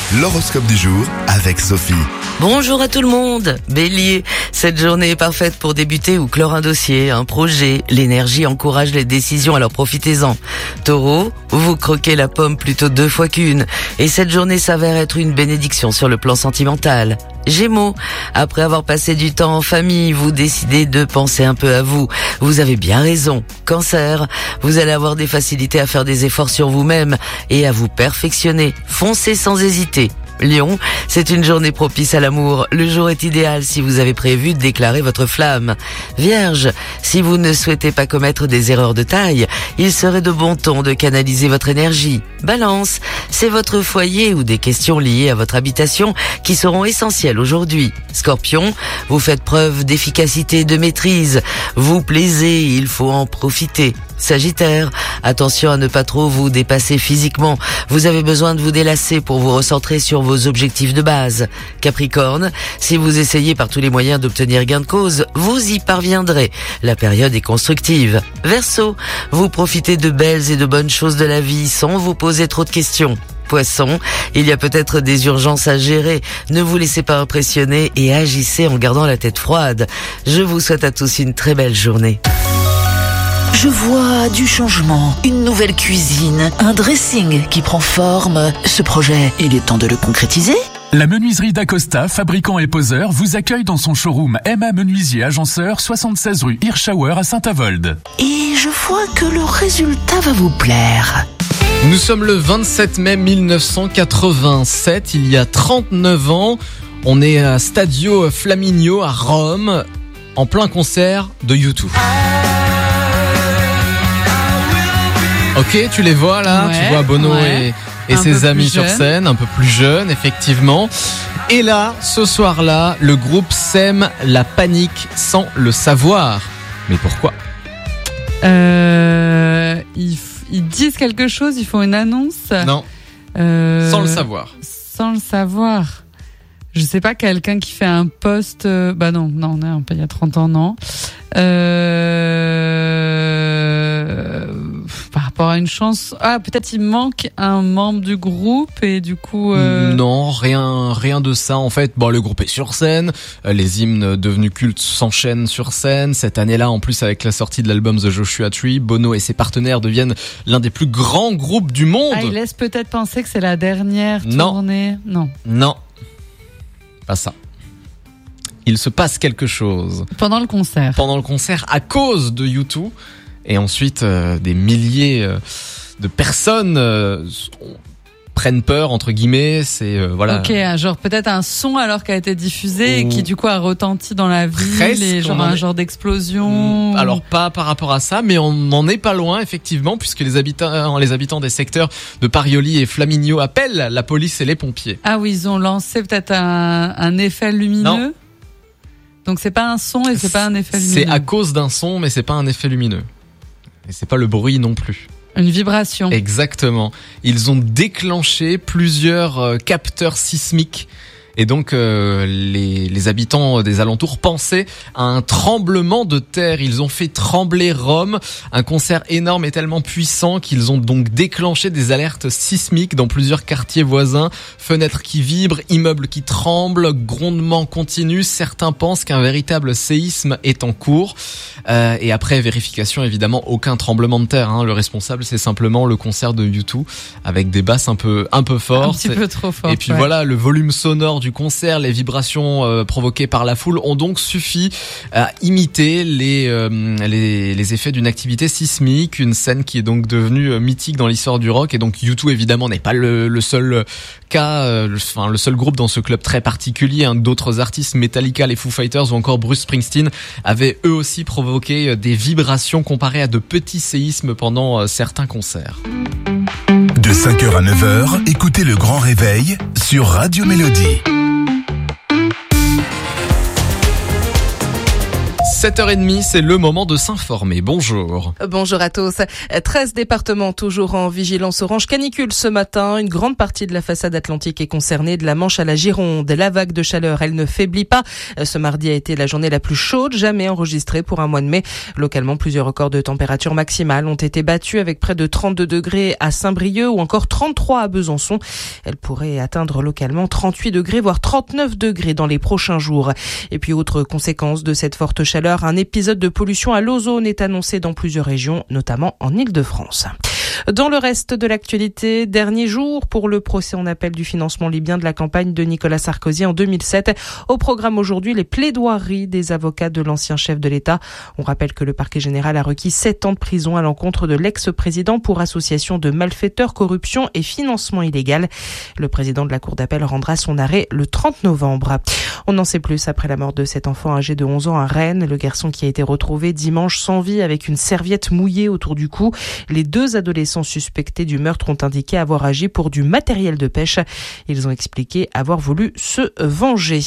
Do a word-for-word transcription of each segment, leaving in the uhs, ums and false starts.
L'horoscope du jour avec Sophie. Bonjour à tout le monde. Bélier, cette journée est parfaite pour débuter ou clore un dossier, un projet. L'énergie encourage les décisions, alors profitez-en. Taureau, vous croquez la pomme plutôt deux fois qu'une. Et cette journée s'avère être une bénédiction sur le plan sentimental. Gémeaux, après avoir passé du temps en famille, vous décidez de penser un peu à vous. Vous avez bien raison. Cancer, vous allez avoir des facilités à faire des efforts sur vous-même et à vous perfectionner. Foncez sans hésiter. Lion, c'est une journée propice à l'amour. Le jour est idéal si vous avez prévu de déclarer votre flamme. Vierge, si vous ne souhaitez pas commettre des erreurs de taille, il serait de bon ton de canaliser votre énergie. Balance, c'est votre foyer ou des questions liées à votre habitation qui seront essentielles aujourd'hui. Scorpion, vous faites preuve d'efficacité et de maîtrise. Vous plaisez, il faut en profiter. Sagittaire, attention à ne pas trop vous dépasser physiquement. Vous avez besoin de vous délasser pour vous recentrer sur vos objectifs de base. Capricorne, si vous essayez par tous les moyens d'obtenir gain de cause, vous y parviendrez. La période est constructive. Verseau, vous profitez de belles et de bonnes choses de la vie sans vous poser trop de questions. Poisson, il y a peut-être des urgences à gérer. Ne vous laissez pas impressionner et agissez en gardant la tête froide. Je vous souhaite à tous une très belle journée. Je vois du changement, une nouvelle cuisine, un dressing qui prend forme. Ce projet, il est temps de le concrétiser ? La menuiserie d'Acosta, fabricant et poseur, vous accueille dans son showroom M A Menuisier Agenceur, soixante-seize rue Hirschauer à Saint-Avold. Et je vois que le résultat va vous plaire. Nous sommes le vingt-sept mai mille neuf cent quatre-vingt-sept, il y a trente-neuf ans. On est à Stadio Flaminio à Rome, en plein concert de U deux. Ok, tu les vois là, ouais, tu vois Bono ouais. et, et ses amis sur scène, un peu plus jeunes, effectivement. Et là, ce soir-là, le groupe sème la panique sans le savoir. Mais pourquoi ? Euh, ils, ils disent quelque chose, ils font une annonce. Non, euh, sans le savoir. Sans le savoir. Je sais pas, quelqu'un qui fait un post... Euh, bah non, non, non, pas il y a trente ans, non. Euh... Par rapport à une chance... Ah, peut-être il manque un membre du groupe et du coup... Euh... Non, rien rien de ça. En fait, bon, le groupe est sur scène. Les hymnes devenus cultes s'enchaînent sur scène. Cette année-là, en plus, avec la sortie de l'album The Joshua Tree, Bono et ses partenaires deviennent l'un des plus grands groupes du monde. Ah, il laisse peut-être penser que c'est la dernière non. tournée. Non. Non. Pas ça. Il se passe quelque chose. Pendant le concert. Pendant le concert, à cause de U deux. Et ensuite, euh, des milliers euh, de personnes euh, prennent peur, entre guillemets. C'est, euh, voilà. Ok, genre peut-être un son alors qu'a été diffusé Ou... et qui du coup a retenti dans la ville. Presque, et genre un est... genre d'explosion. Alors pas par rapport à ça, mais on n'en est pas loin, effectivement, puisque les habitants, les habitants des secteurs de Parioli et Flaminio appellent la police et les pompiers. Ah oui, ils ont lancé peut-être un, un effet lumineux. Non. Donc c'est pas un son et c'est pas un effet lumineux. C'est à cause d'un son, mais c'est pas un effet lumineux. Et c'est pas le bruit non plus. Une vibration. Exactement. Ils ont déclenché plusieurs euh, capteurs sismiques. Et donc euh, les, les habitants des alentours pensaient à un tremblement de terre. Ils ont fait trembler Rome. Un concert énorme et tellement puissant qu'ils ont donc déclenché des alertes sismiques dans plusieurs quartiers voisins. Fenêtres qui vibrent, immeubles qui tremblent, grondements continus. Certains pensent qu'un véritable séisme est en cours. Euh, et après vérification, évidemment, aucun tremblement de terre. Hein. Le responsable, c'est simplement le concert de U deux avec des basses un peu un peu fortes. Un petit peu trop fortes. Et puis ouais. voilà, le volume sonore du du concert, les vibrations euh, provoquées par la foule ont donc suffi à imiter les euh, les, les effets d'une activité sismique, une scène qui est donc devenue euh, mythique dans l'histoire du rock. Et donc U deux évidemment n'est pas le, le seul cas, euh, le, enfin le seul groupe dans ce club très particulier. Hein. D'autres artistes, Metallica, les Foo Fighters ou encore Bruce Springsteen, avaient eux aussi provoqué des vibrations comparées à de petits séismes pendant euh, certains concerts. De cinq heures à neuf heures, écoutez le Grand Réveil sur Radio Mélodie. sept heures trente, c'est le moment de s'informer. Bonjour. Bonjour à tous. treize départements toujours en vigilance orange canicule ce matin. Une grande partie de la façade atlantique est concernée, de la Manche à la Gironde. La vague de chaleur, elle ne faiblit pas. Ce mardi a été la journée la plus chaude jamais enregistrée pour un mois de mai. Localement, plusieurs records de température maximale ont été battus avec près de trente-deux degrés à Saint-Brieuc ou encore trente-trois à Besançon. Elle pourrait atteindre localement trente-huit degrés, voire trente-neuf degrés dans les prochains jours. Et puis, autre conséquence de cette forte chaleur, un épisode de pollution à l'ozone est annoncé dans plusieurs régions, notamment en Île-de-France. Dans le reste de l'actualité, dernier jour pour le procès en appel du financement libyen de la campagne de Nicolas Sarkozy en deux mille sept. Au programme aujourd'hui, les plaidoiries des avocats de l'ancien chef de l'État. On rappelle que le parquet général a requis sept ans de prison à l'encontre de l'ex-président pour association de malfaiteurs, corruption et financement illégal. Le président de la cour d'appel rendra son arrêt le trente novembre. On en sait plus après la mort de cet enfant âgé de onze ans à Rennes. Le garçon qui a été retrouvé dimanche sans vie avec une serviette mouillée autour du cou. Les deux adolescents suspectés du meurtre ont indiqué avoir agi pour du matériel de pêche. Ils ont expliqué avoir voulu se venger.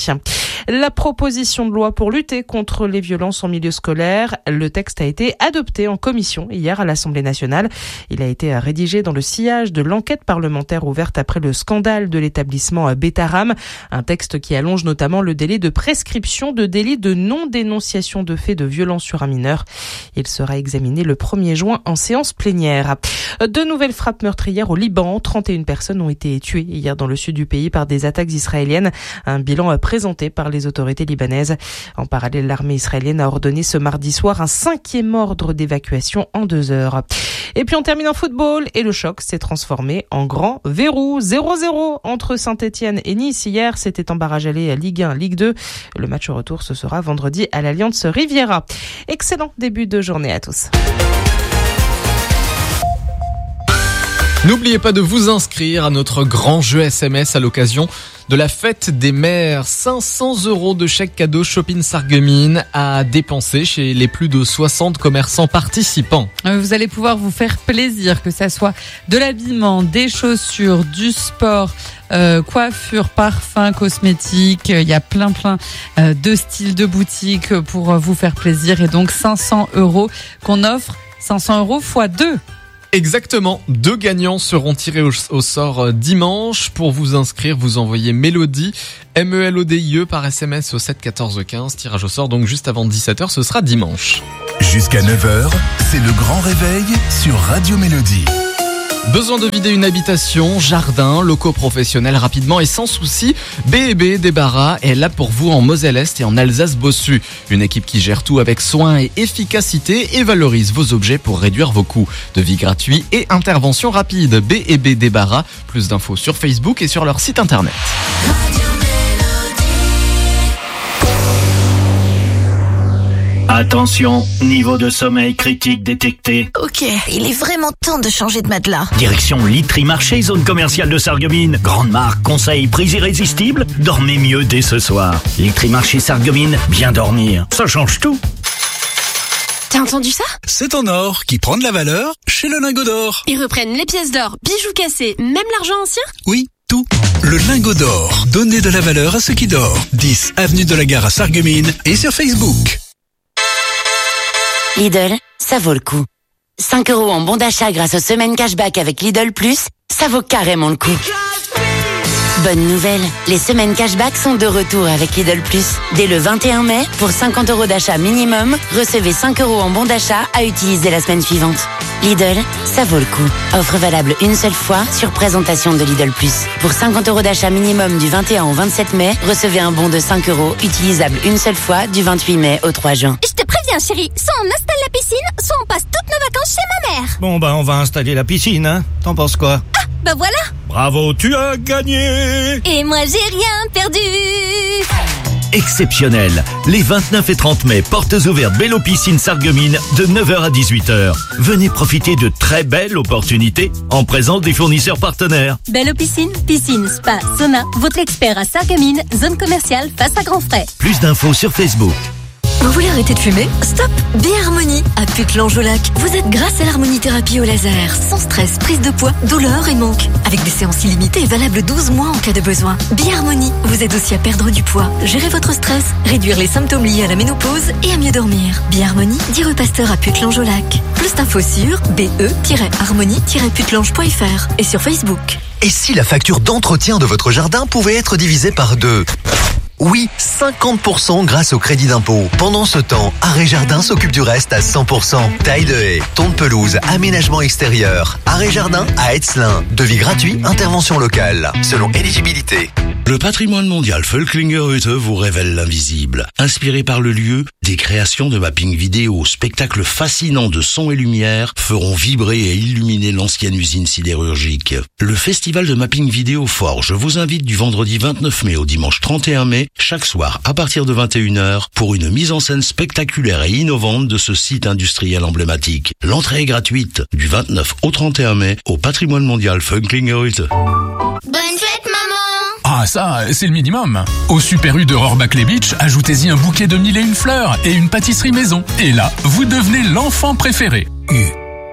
La proposition de loi pour lutter contre les violences en milieu scolaire, le texte a été adopté en commission hier à l'Assemblée nationale. Il a été rédigé dans le sillage de l'enquête parlementaire ouverte après le scandale de l'établissement Betaram. Un texte qui allonge notamment le délai de prescription de délits de non-dénonciation de faits de violence sur un mineur. Il sera examiné le premier juin en séance plénière. De nouvelles frappes meurtrières au Liban. trente et une personnes ont été tuées hier dans le sud du pays par des attaques israéliennes. Un bilan présenté par les autorités libanaises. En parallèle, l'armée israélienne a ordonné ce mardi soir un cinquième ordre d'évacuation en deux heures. Et puis on termine en football et le choc s'est transformé en grand verrou. zéro zéro entre Saint-Etienne et Nice. Hier, c'était en barrage aller à Ligue un, Ligue deux. Le match retour, ce sera vendredi à l'Allianz Riviera. Excellent début de journée à tous. N'oubliez pas de vous inscrire à notre grand jeu S M S à l'occasion de la fête des mères. cinq cents euros de chèque cadeau Shopping Sarreguemines à dépenser chez les plus de soixante commerçants participants. Vous allez pouvoir vous faire plaisir, que ça soit de l'habillement, des chaussures, du sport, euh, coiffure, parfum, cosmétiques. Il y a plein plein euh, de styles de boutiques pour vous faire plaisir. Et donc cinq cents euros qu'on offre, cinq cents euros fois deux. Exactement, deux gagnants seront tirés au, au sort dimanche. Pour vous inscrire, vous envoyez Mélodie, M E L O D I E par S M S au sept quatorze quinze. Tirage au sort donc juste avant dix-sept heures, ce sera dimanche. Jusqu'à neuf heures, c'est le grand réveil sur Radio Mélodie. Besoin de vider une habitation, jardin, locaux professionnels rapidement et sans souci, B et B Débarras est là pour vous en Moselle-Est et en Alsace-Bossu. Une équipe qui gère tout avec soin et efficacité et valorise vos objets pour réduire vos coûts. Devis gratuit et intervention rapide. B et B Débarras, plus d'infos sur Facebook et sur leur site internet. Attention, niveau de sommeil critique détecté. Ok, il est vraiment temps de changer de matelas. Direction Litry Marché, zone commerciale de Sarreguemines. Grande marque, conseil, prix irrésistible. Dormez mieux dès ce soir. Litry Marché Sarreguemines, bien dormir, ça change tout. T'as entendu ça? C'est en or qui prend de la valeur chez le lingot d'or. Ils reprennent les pièces d'or, bijoux cassés, même l'argent ancien? Oui, tout. Le lingot d'or, donnez de la valeur à ceux qui dorment. dix avenue de la Gare à Sarreguemines et sur Facebook. Lidl, ça vaut le coup. cinq euros en bon d'achat grâce aux semaines cashback avec Lidl Plus, ça vaut carrément le coup. Bonne nouvelle, les semaines cashback sont de retour avec Lidl Plus. Dès le vingt et un mai, pour cinquante euros d'achat minimum, recevez cinq euros en bon d'achat à utiliser la semaine suivante. Lidl, ça vaut le coup. Offre valable une seule fois sur présentation de Lidl Plus. Pour cinquante euros d'achat minimum du vingt et un au vingt-sept mai, recevez un bon de cinq euros utilisable une seule fois du vingt-huit mai au trois juin. Je te préviens chérie, soit on installe la piscine, soit on passe toutes nos vacances chez ma mère. Bon bah on va installer la piscine, hein. T'en penses quoi? Ah, bah voilà. Bravo, tu as gagné. Et moi j'ai rien perdu. Exceptionnel. Les vingt-neuf et trente mai, portes ouvertes Bello Piscine Sarreguemines de neuf heures à dix-huit heures. Venez profiter de très belles opportunités en présence des fournisseurs partenaires. Bello Piscine, piscine, spa, sauna, votre expert à Sarreguemines, zone commerciale face à Grand Frais. Plus d'infos sur Facebook. Vous voulez arrêter de fumer? Stop! Bioharmonie à Putelange-au-Lac. Vous êtes grâce à l'harmonie-thérapie au laser. Sans stress, prise de poids, douleur et manque. Avec des séances illimitées et valables douze mois en cas de besoin. Bioharmonie vous aide aussi à perdre du poids, gérer votre stress, réduire les symptômes liés à la ménopause et à mieux dormir. Bioharmonie, dix rue Pasteur à Putelange-au-Lac. Plus d'infos sur b e harmonie tiret putelange point f r et sur Facebook. Et si la facture d'entretien de votre jardin pouvait être divisée par deux? Oui, cinquante pour cent grâce au crédit d'impôt. Pendant ce temps, Arrêt Jardin s'occupe du reste à cent pour cent. Taille de haies, ton de pelouse, aménagement extérieur. Arrêt Jardin à Hetzlin. Devis gratuit, intervention locale. Selon éligibilité. Le patrimoine mondial Völklingerhütte vous révèle l'invisible. Inspiré par le lieu, des créations de mapping vidéo, spectacles fascinants de son et lumière feront vibrer et illuminer l'ancienne usine sidérurgique. Le festival de mapping vidéo Forge vous invite du vendredi vingt-neuf mai au dimanche trente et un mai, chaque soir à partir de vingt et une heures, pour une mise en scène spectaculaire et innovante de ce site industriel emblématique. L'entrée est gratuite du vingt-neuf au trente et un mai au patrimoine mondial Völklingerhütte. Bonne fête, maman! Ah ça, c'est le minimum. Au Super U de Rohrbach-les Beach, ajoutez-y un bouquet de mille et une fleurs et une pâtisserie maison. Et là, vous devenez l'enfant préféré. U.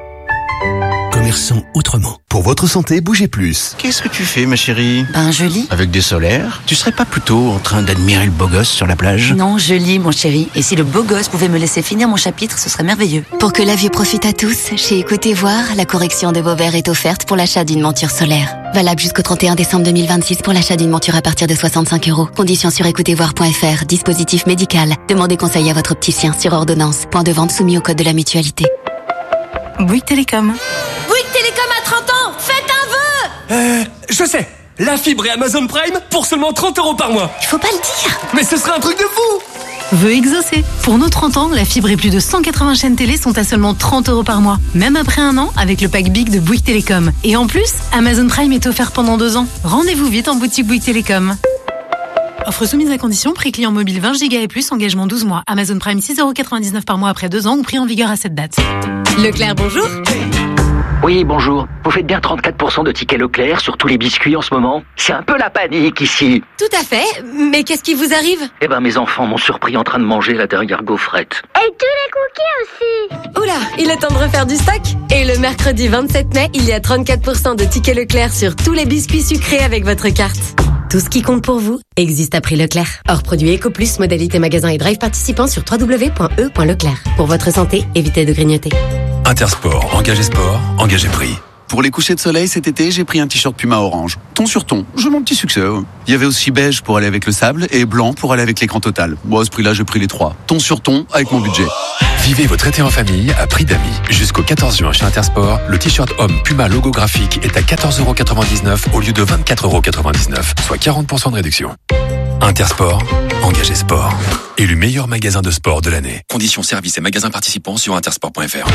Commerçons autrement. Pour votre santé, bougez plus. Qu'est-ce que tu fais, ma chérie? Ben, je lis. Avec des solaires? Tu serais pas plutôt en train d'admirer le beau gosse sur la plage? Non, je lis, mon chéri. Et si le beau gosse pouvait me laisser finir mon chapitre, ce serait merveilleux. Pour que la vue profite à tous, chez Écoutez Voir, la correction de vos verres est offerte pour l'achat d'une monture solaire. Valable jusqu'au trente et un décembre deux mille vingt-six pour l'achat d'une monture à partir de soixante-cinq euros. Conditions sur écoutez voir point f r. Dispositif médical. Demandez conseil à votre opticien sur ordonnance. Point de vente soumis au code de la mutualité. Bouygues Télécom. Bouygues Télécom à trente ans, faites un vœu! Euh, je sais. La fibre et Amazon Prime pour seulement trente euros par mois. Il faut pas le dire. Mais ce serait un truc de fou! Vœu exaucé. Pour nos trente ans, la fibre et plus de cent quatre-vingts chaînes télé sont à seulement trente euros par mois. Même après un an, avec le pack Big de Bouygues Télécom. Et en plus, Amazon Prime est offert pendant deux ans. Rendez-vous vite en boutique Bouygues Télécom. Offre soumise à condition, prix client mobile vingt gigas et plus, engagement douze mois. Amazon Prime six euros quatre-vingt-dix-neuf par mois après deux ans ou prix en vigueur à cette date. Leclerc, bonjour. Oui, bonjour. Vous faites bien trente-quatre pour cent de tickets Leclerc sur tous les biscuits en ce moment? C'est un peu la panique ici. Tout à fait. Mais qu'est-ce qui vous arrive? Eh ben, mes enfants m'ont surpris en train de manger la dernière gaufrette. Et tous les cookies aussi. Oula, il est temps de refaire du stock. Et le mercredi vingt-sept mai, il y a trente-quatre pour cent de tickets Leclerc sur tous les biscuits sucrés avec votre carte. Tout ce qui compte pour vous existe à prix Leclerc. Hors produit Eco Plus, modalité magasin et drive participants sur w w w point e point leclerc. Pour votre santé, évitez de grignoter. Intersport, engagé sport, engagé prix. Pour les couchers de soleil cet été, j'ai pris un t-shirt Puma orange. Ton sur ton, j'ai mon petit succès. Il y avait aussi beige pour aller avec le sable et blanc pour aller avec l'écran total. Bon, à ce prix-là, j'ai pris les trois. Ton sur ton avec mon budget. Vivez votre été en famille à prix d'amis. Jusqu'au quatorze juin chez Intersport, le t-shirt homme Puma logo graphique est à quatorze euros quatre-vingt-dix-neuf au lieu de vingt-quatre euros quatre-vingt-dix-neuf, soit quarante pour cent de réduction. Intersport, engagé sport. Élu meilleur magasin de sport de l'année. Conditions services et magasins participants sur intersport point f r.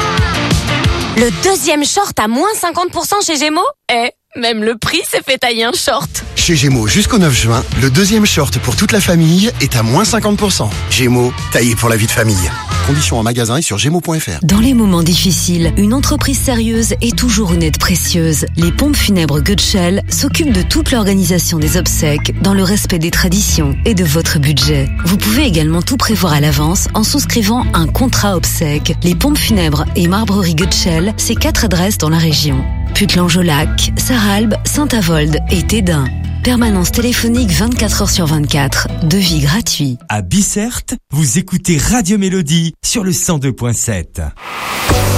Le deuxième short à moins cinquante pour cent chez Gémeaux? Eh, même le prix s'est fait tailler un short. Chez Gémeaux, jusqu'au neuf juin, le deuxième short pour toute la famille est à moins cinquante pour cent. Gémeaux, taillé pour la vie de famille. Conditions en magasin et sur gémeaux point f r. Dans les moments difficiles, une entreprise sérieuse est toujours une aide précieuse. Les pompes funèbres Gutschel s'occupent de toute l'organisation des obsèques dans le respect des traditions et de votre budget. Vous pouvez également tout prévoir à l'avance en souscrivant un contrat obsèques. Les pompes funèbres et marbrerie Gutschel, c'est quatre adresses dans la région. Putelange-au-Lac, Sarralbe, Saint-Avold et Tédin. Permanence téléphonique vingt-quatre heures sur vingt-quatre. Devis gratuit. À Bicerte, vous écoutez Radio Mélodie sur le cent deux point sept.